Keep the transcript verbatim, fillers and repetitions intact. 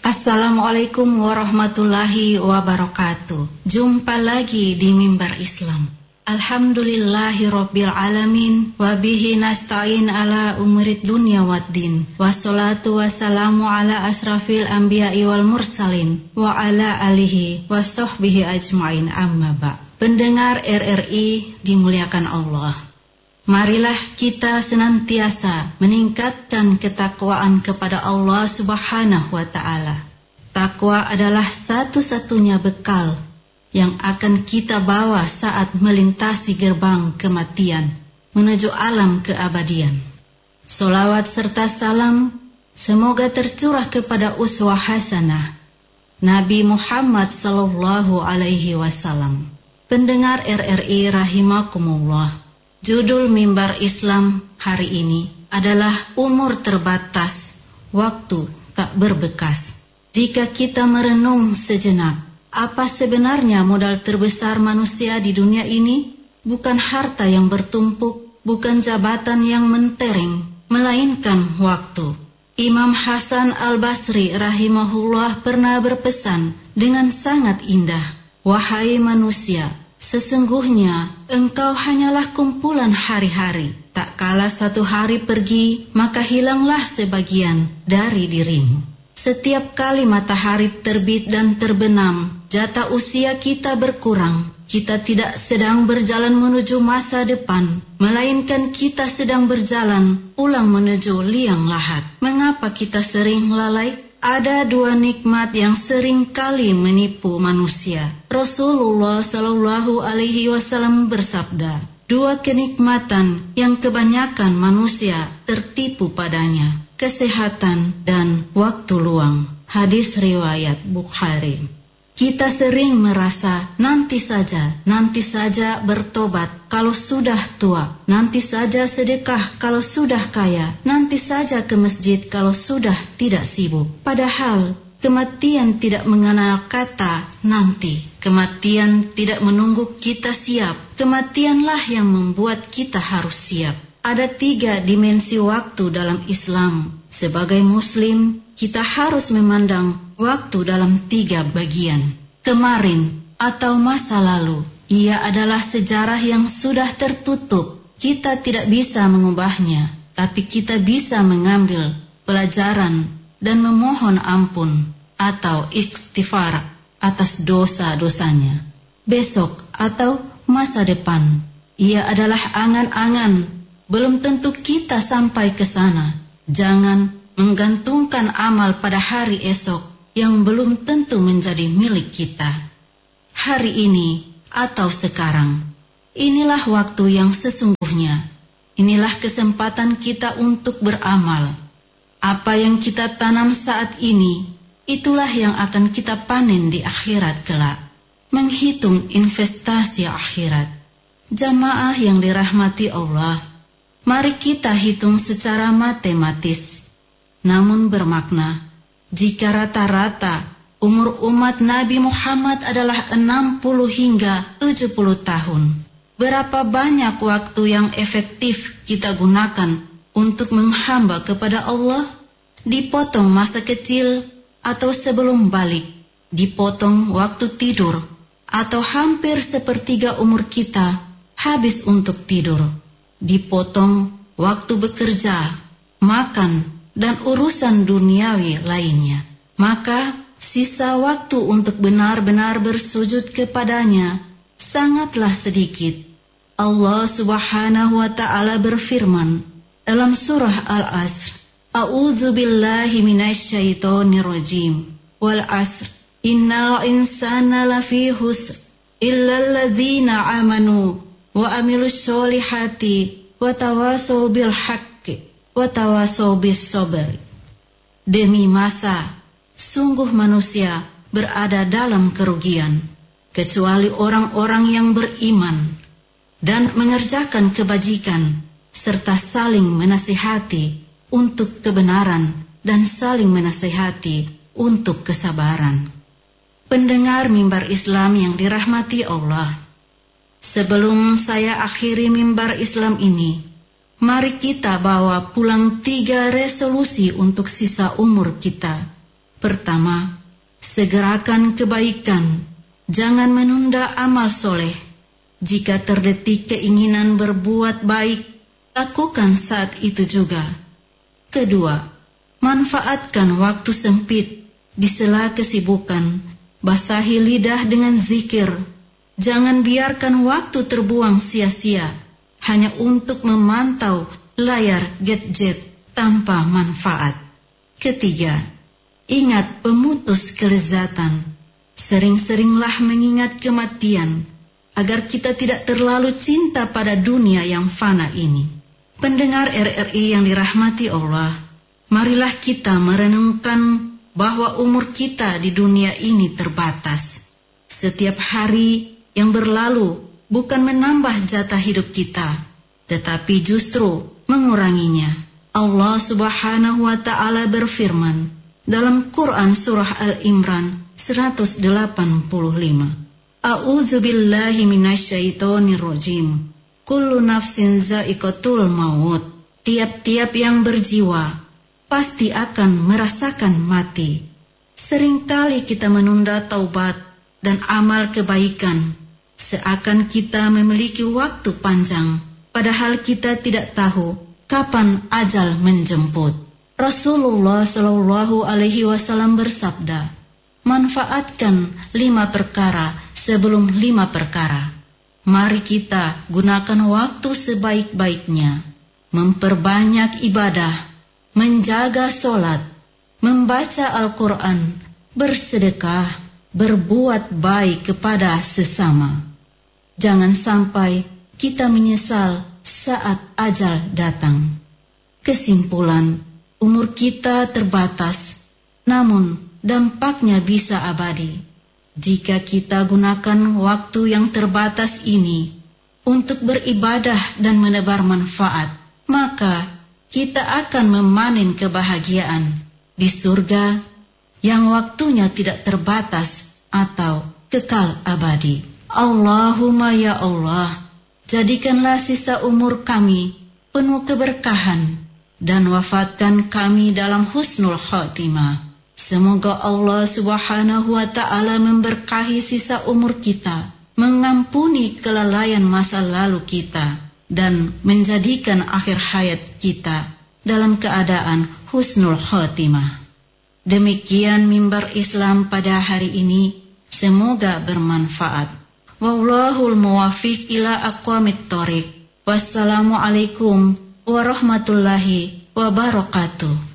Assalamualaikum warahmatullahi wabarakatuh. Jumpa lagi di Mimbar Islam. Alhamdulillahi Rabbil Alamin. Wabihi nasta'in ala umurid dunya waddin. Wassalatu wassalamu ala asrafil anbiya'i wal mursalin. Wa ala alihi wa sahbihi ajma'in, amma ba'. Pendengar R R I dimuliakan Allah. Marilah kita senantiasa meningkatkan ketakwaan kepada Allah Subhanahu wa Ta'ala. Takwa adalah satu-satunya bekal yang akan kita bawa saat melintasi gerbang kematian menuju alam keabadian. Solawat serta salam semoga tercurah kepada uswah hasanah Nabi Muhammad sallallahu alaihi wasallam. Pendengar R R I rahimakumullah. Judul Mimbar Islam hari ini adalah umur terbatas, waktu tak berbekas. Jika kita merenung sejenak, apa sebenarnya modal terbesar manusia di dunia ini? Bukan harta yang bertumpuk, bukan jabatan yang mentereng, melainkan waktu. Imam Hasan Al-Basri rahimahullah pernah berpesan dengan sangat indah, "Wahai manusia, sesungguhnya engkau hanyalah kumpulan hari-hari. Tak kala satu hari pergi, maka hilanglah sebagian dari dirimu." Setiap kali matahari terbit dan terbenam, jatah usia kita berkurang. Kita tidak sedang berjalan menuju masa depan, melainkan kita sedang berjalan pulang menuju liang lahat. Mengapa kita sering lalai? Ada dua nikmat yang sering kali menipu manusia. Rasulullah Shallallahu Alaihi Wasallam bersabda, dua kenikmatan yang kebanyakan manusia tertipu padanya, kesehatan dan waktu luang. Hadis riwayat Bukhari. Kita sering merasa nanti saja, nanti saja bertobat kalau sudah tua, nanti saja sedekah kalau sudah kaya, nanti saja ke masjid kalau sudah tidak sibuk. Padahal kematian tidak mengenal kata nanti. Kematian tidak menunggu kita siap. Kematianlah yang membuat kita harus siap. Ada tiga dimensi waktu dalam Islam. Sebagai Muslim, kita harus memandang waktu dalam tiga bagian. Kemarin atau masa lalu, ia adalah sejarah yang sudah tertutup. Kita tidak bisa mengubahnya, tapi kita bisa mengambil pelajaran dan memohon ampun atau istighfar atas dosa-dosanya. Besok atau masa depan, ia adalah angan-angan. Belum tentu kita sampai ke sana. Jangan menggantungkan amal pada hari esok yang belum tentu menjadi milik kita. Hari ini atau sekarang, inilah waktu yang sesungguhnya. Inilah kesempatan kita untuk beramal. Apa yang kita tanam saat ini, itulah yang akan kita panen di akhirat kelak. Menghitung investasi akhirat. Jamaah yang dirahmati Allah, mari kita hitung secara matematis, namun bermakna. Jika rata-rata umur umat Nabi Muhammad adalah enam puluh hingga tujuh puluh tahun, berapa banyak waktu yang efektif kita gunakan untuk menghamba kepada Allah? Dipotong masa kecil atau sebelum balik, dipotong waktu tidur, atau hampir sepertiga umur kita habis untuk tidur, dipotong waktu bekerja, makan, dan urusan duniawi lainnya. Maka sisa waktu untuk benar-benar bersujud kepadanya sangatlah sedikit. Allah Subhanahu wa Ta'ala berfirman dalam surah Al-Asr, A'udzu billahi minasyaitonir rajim. Wal 'asr, innal insana lafi husr illal ladzina amanu wa amilus sholihati wa tawasaw bil haqqi wa tawasaw bis sabr. Demi masa, sungguh manusia berada dalam kerugian, kecuali orang-orang yang beriman dan mengerjakan kebajikan, serta saling menasihati untuk kebenaran dan saling menasihati untuk kesabaran. Pendengar Mimbar Islam yang dirahmati Allah, sebelum saya akhiri Mimbar Islam ini, mari kita bawa pulang tiga resolusi untuk sisa umur kita. Pertama, segerakan kebaikan. Jangan menunda amal soleh. Jika terdetik keinginan berbuat baik, lakukan saat itu juga. Kedua, manfaatkan waktu sempit di sela kesibukan. Basahi lidah dengan zikir. Jangan biarkan waktu terbuang sia-sia hanya untuk memantau layar gadget tanpa manfaat. Ketiga, ingat pemutus kelezatan. Sering-seringlah mengingat kematian agar kita tidak terlalu cinta pada dunia yang fana ini. Pendengar R R I yang dirahmati Allah, marilah kita merenungkan bahwa umur kita di dunia ini terbatas. Setiap hari yang berlalu bukan menambah jatah hidup kita, tetapi justru menguranginya. Allah Subhanahu wa Ta'ala berfirman dalam Quran Surah Al-Imran seratus delapan puluh lima. A'udzu billahi minasyaitonir rajim. Kullu nafsin za'iqatul maut. Tiap-tiap yang berjiwa pasti akan merasakan mati. Seringkali kita menunda taubat dan amal kebaikan, seakan kita memiliki waktu panjang, padahal kita tidak tahu kapan ajal menjemput. Rasulullah Shallallahu Alaihi Wasallam bersabda, manfaatkan lima perkara sebelum lima perkara. Mari kita gunakan waktu sebaik-baiknya, memperbanyak ibadah, menjaga solat, membaca Al-Quran, bersedekah, berbuat baik kepada sesama. Jangan sampai kita menyesal saat ajal datang. Kesimpulan, umur kita terbatas, namun dampaknya bisa abadi. Jika kita gunakan waktu yang terbatas ini untuk beribadah dan menebar manfaat, maka kita akan memanen kebahagiaan di surga yang waktunya tidak terbatas atau kekal abadi. Allahumma ya Allah, jadikanlah sisa umur kami penuh keberkahan dan wafatkan kami dalam husnul khotimah. Semoga Allah Subhanahu wa Ta'ala memberkahi sisa umur kita, mengampuni kelalaian masa lalu kita, dan menjadikan akhir hayat kita dalam keadaan husnul khotimah. Demikian mimbar Islam pada hari ini, semoga bermanfaat. Wallahul muwafiq ila aqwamit thoriq. Wassalamualaikum warahmatullahi wabarakatuh.